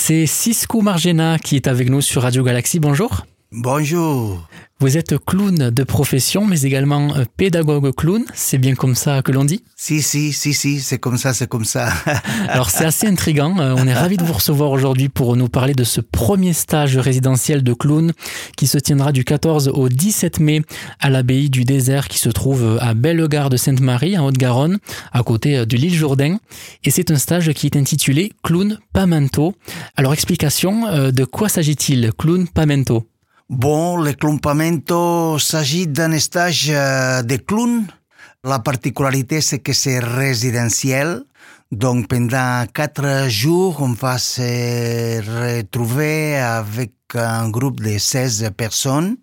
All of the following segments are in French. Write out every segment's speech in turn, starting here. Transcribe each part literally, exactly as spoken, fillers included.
C'est Cisco Margena qui est avec nous sur Radio Galaxy. Bonjour. Bonjour. Vous êtes clown de profession, mais également pédagogue clown. C'est bien comme ça que l'on dit ? Si, si, si, si, c'est comme ça, c'est comme ça. Alors, c'est assez intriguant. On est ravis de vous recevoir aujourd'hui pour nous parler de ce premier stage résidentiel de clown qui se tiendra du quatorze au dix-sept mai à l'abbaye du Désert qui se trouve à Bellegarde-Sainte-Marie, en Haute-Garonne, à côté de l'île Jourdain. Et c'est un stage qui est intitulé Clown Pamento. Alors, explication, de quoi s'agit-il, Clown Pamento ? Bon, le clown Pamento s'agit d'un stage de clown. La particularité, c'est que c'est résidentiel. Donc, pendant quatre jours, on va se retrouver avec un groupe de seize personnes.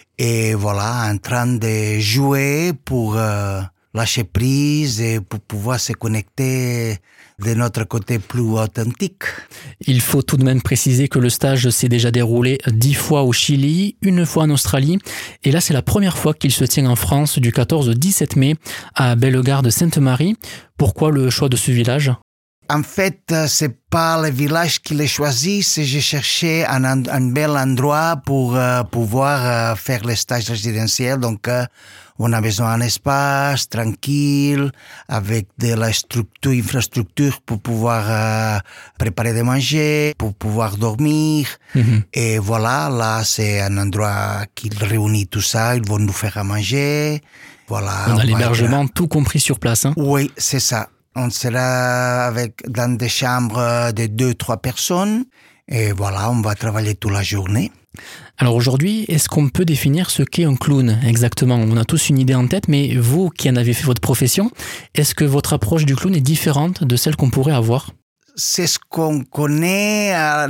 Et voilà, en train de jouer pour euh, lâcher prise et pour pouvoir se connecter de notre côté plus authentique. Il faut tout de même préciser que le stage s'est déjà déroulé dix fois au Chili, une fois en Australie, et là c'est la première fois qu'il se tient en France du quatorze au dix-sept mai à Bellegarde-Sainte-Marie. Pourquoi le choix de ce village ? En fait, c'est pas le village qui l'a choisi, c'est que j'ai cherché un, un bel endroit pour euh, pouvoir euh, faire le stage résidentiel. Donc, euh, on a besoin d'un espace tranquille, avec de la structure, infrastructure pour pouvoir euh, préparer de manger, pour pouvoir dormir. Mm-hmm. Et voilà, là, c'est un endroit qui réunit tout ça. Ils vont nous faire à manger. Voilà. On a on l'hébergement, être... tout compris sur place. Hein? Oui, c'est ça. On sera avec, dans des chambres de deux, trois personnes. Et voilà, on va travailler toute la journée. Alors aujourd'hui, est-ce qu'on peut définir ce qu'est un clown exactement ? On a tous une idée en tête, mais vous qui en avez fait votre profession, est-ce que votre approche du clown est différente de celle qu'on pourrait avoir ? C'est ce qu'on connaît à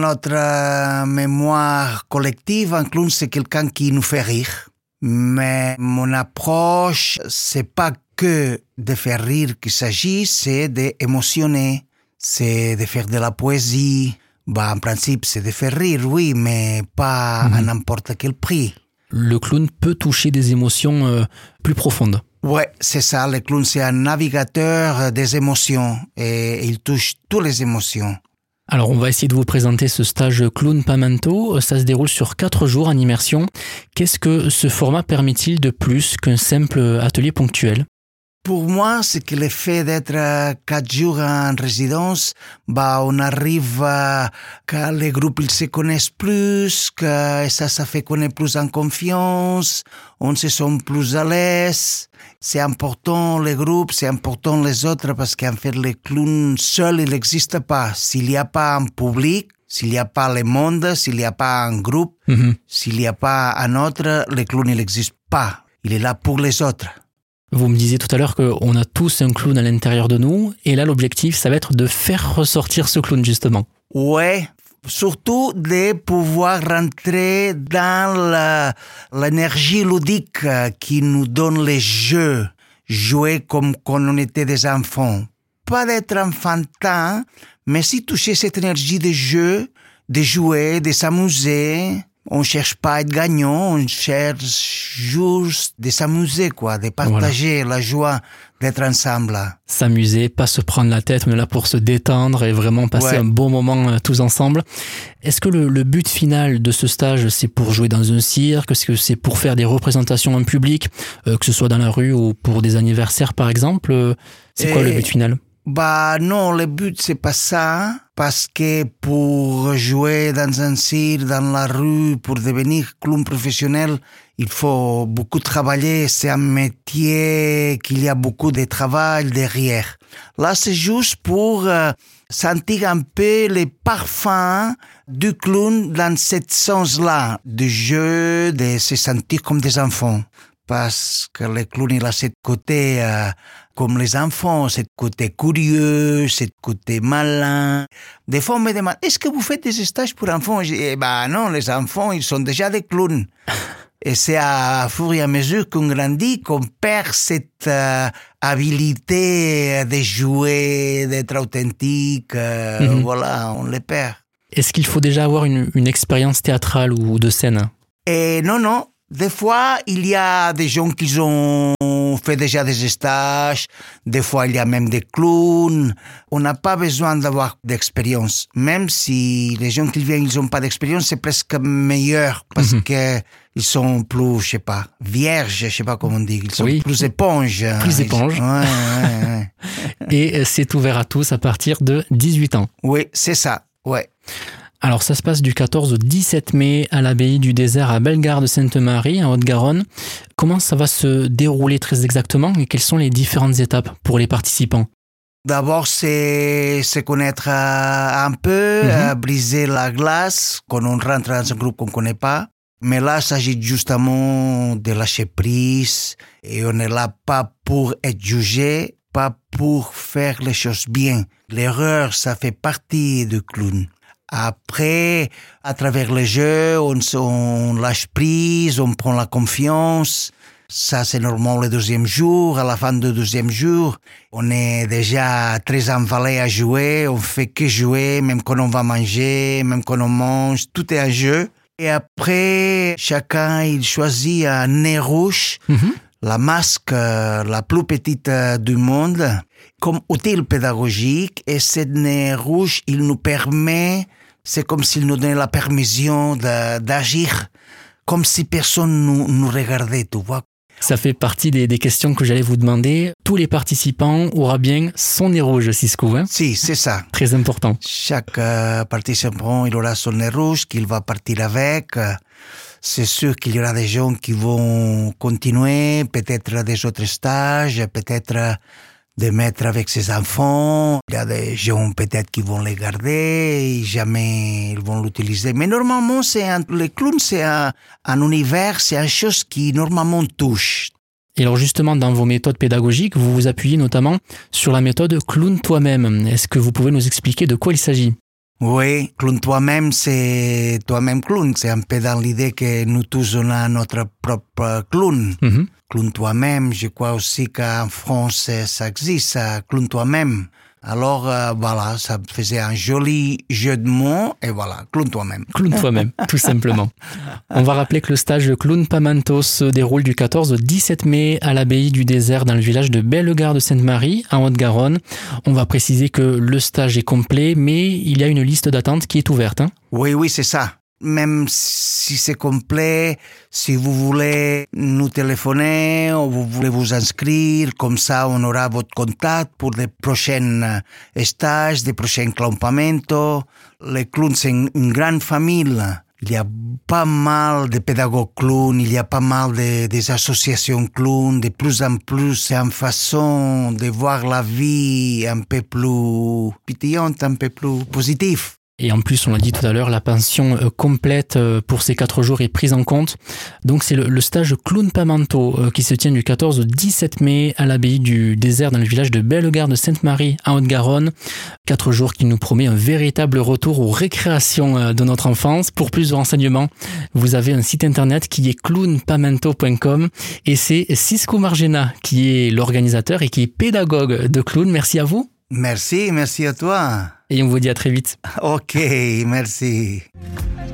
notre mémoire collective. Un clown, c'est quelqu'un qui nous fait rire. Mais mon approche, c'est pas que de faire rire qu'il s'agit, c'est d'émotionner, c'est de faire de la poésie. Bah, en principe, c'est de faire rire, oui, mais pas mmh. à n'importe quel prix. Le clown peut toucher des émotions euh, plus profondes. Ouais, c'est ça. Le clown, c'est un navigateur des émotions et il touche toutes les émotions. Alors, on va essayer de vous présenter ce stage Clown Pamento. Ça se déroule sur quatre jours en immersion. Qu'est-ce que ce format permet-il de plus qu'un simple atelier ponctuel ? Pour moi, c'est que le fait d'être quatre jours en résidence, bah, on arrive à, que les groupes ils se connaissent plus, que ça, ça fait qu'on est plus en confiance, on se sent plus à l'aise. C'est important les groupes, c'est important les autres parce qu'en fait, le clown seul, il n'existe pas. S'il n'y a pas un public, s'il n'y a pas le monde, s'il n'y a pas un groupe, mm-hmm. s'il n'y a pas un autre, le clown, il n'existe pas. Il est là pour les autres. Vous me disiez tout à l'heure qu'on a tous un clown à l'intérieur de nous, et là l'objectif, ça va être de faire ressortir ce clown justement. Ouais, surtout de pouvoir rentrer dans la, l'énergie ludique qui nous donne les jeux, jouer comme quand on était des enfants. Pas d'être enfantin, mais si toucher cette énergie de jeu, de jouer, de s'amuser. On cherche pas à être gagnant, on cherche juste de s'amuser, quoi, de partager voilà. la joie d'être ensemble. S'amuser, pas se prendre la tête, on est là pour se détendre et vraiment passer ouais. un bon moment euh, tous ensemble. Est-ce que le, le but final de ce stage, c'est pour jouer dans un cirque ? Est-ce que c'est pour faire des représentations en public, euh, que ce soit dans la rue ou pour des anniversaires par exemple ? euh, C'est et... quoi le but final ? Bah non, le but c'est pas ça, parce que pour jouer dans un cirque, dans la rue, pour devenir clown professionnel, il faut beaucoup travailler, c'est un métier qu'il y a beaucoup de travail derrière. Là, c'est juste pour euh, sentir un peu les parfums du clown dans ce sens-là, du jeu, de se sentir comme des enfants. Parce que le clown, il a ce côté euh, comme les enfants, ce côté curieux, ce côté malin. Des fois, on me demande, est-ce que vous faites des stages pour enfants ? Je dis, eh ben non, les enfants, ils sont déjà des clowns. Et c'est à fur et à mesure qu'on grandit qu'on perd cette euh, habilité de jouer, d'être authentique. Euh, mm-hmm. Voilà, on le perd. Est-ce qu'il faut déjà avoir une, une expérience théâtrale ou de scène ? Et non, non. Des fois, il y a des gens qui ont fait déjà des stages. Des fois, il y a même des clowns. On n'a pas besoin d'avoir d'expérience. Même si les gens qui viennent, ils n'ont pas d'expérience, c'est presque meilleur parce mm-hmm. que ils sont plus, je sais pas, vierges, je sais pas comment on dit. Ils sont oui. plus éponges. Plus éponges. Ouais, ouais, ouais. Et c'est ouvert à tous à partir de dix-huit ans. Oui, c'est ça. Ouais. Alors ça se passe du quatorze au dix-sept mai à l'abbaye du Désert à Bellegarde-Sainte-Marie en Haute-Garonne. Comment ça va se dérouler très exactement et quelles sont les différentes étapes pour les participants? D'abord, c'est se connaître un peu, mm-hmm. briser la glace quand on rentre dans un groupe qu'on ne connaît pas. Mais là, il s'agit justement de lâcher prise et on n'est là pas pour être jugé, pas pour faire les choses bien. L'erreur, ça fait partie du clown. Après, à travers le jeu, on, on lâche prise, on prend la confiance. Ça, c'est normalement le deuxième jour. À la fin du deuxième jour, on est déjà très emballé à jouer. On fait que jouer, même quand on va manger, même quand on mange. Tout est un jeu. Et après, chacun, il choisit un nez rouge, mm-hmm. la masque la plus petite du monde, comme outil pédagogique. Et ce nez rouge, il nous permet, c'est comme s'il nous donnait la permission de, d'agir, comme si personne nous, nous regardait, tu vois. Ça fait partie des, des questions que j'allais vous demander. Tous les participants auront bien son nez rouge, Cisco, hein? Si, c'est ça. Très important. Chaque euh, participant, il aura son nez rouge qu'il va partir avec. C'est sûr qu'il y aura des gens qui vont continuer, peut-être des autres stages, peut-être de mettre avec ses enfants. Il y a des gens peut-être qui vont les garder, et jamais ils vont l'utiliser. Mais normalement, c'est un, le clown, c'est un, un univers, c'est une chose qui normalement touche. Et alors justement, dans vos méthodes pédagogiques, vous vous appuyez notamment sur la méthode clown toi-même. Est-ce que vous pouvez nous expliquer de quoi il s'agit? Oui, clown toi-même, c'est toi-même clown. C'est un peu dans l'idée que nous tous, on a notre propre clown. Mm-hmm. Clown toi-même, je crois aussi qu'en France, ça existe, clown toi-même. Alors, euh, voilà, ça faisait un joli jeu de mots, et voilà, clown toi-même. Clown toi-même, tout simplement. On va rappeler que le stage Clown Pamanto se déroule du quatorze au dix-sept mai à l'abbaye du Désert dans le village de Bellegarde-Sainte-Marie, en Haute-Garonne. On va préciser que le stage est complet, mais il y a une liste d'attente qui est ouverte. Hein ? Oui, oui, c'est ça. Même si c'est complet, si vous voulez nous téléphoner ou vous voulez vous inscrire, comme ça on aura votre contact pour les prochains stages, des prochains campamentos. Les clowns, c'est une, une grande famille. Il y a pas mal de pédagogues clowns, il y a pas mal de, des associations clowns. De plus en plus, c'est une façon de voir la vie un peu plus pétillante, un peu plus positive. Et en plus, on l'a dit tout à l'heure, la pension complète pour ces quatre jours est prise en compte. Donc c'est le, le stage Clown Pamanto qui se tient du quatorze au dix-sept mai à l'abbaye du Désert dans le village de Bellegarde-Sainte-Marie en Haute-Garonne. Quatre jours qui nous promet un véritable retour aux récréations de notre enfance. Pour plus de renseignements, vous avez un site internet qui est clown pamanto point com et c'est Cisco Margena qui est l'organisateur et qui est pédagogue de clown. Merci à vous. Merci, merci à toi. Et on vous dit à très vite. Ok, merci.